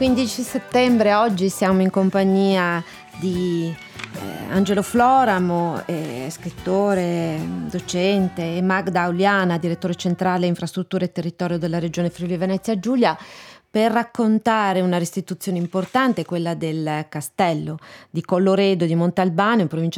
15 settembre, oggi siamo in compagnia di Angelo Floramo, scrittore, docente, e Magda Auliana, direttore centrale infrastrutture e territorio della regione Friuli Venezia Giulia, per raccontare una restituzione importante, quella del castello di Colloredo di Montalbano in provincia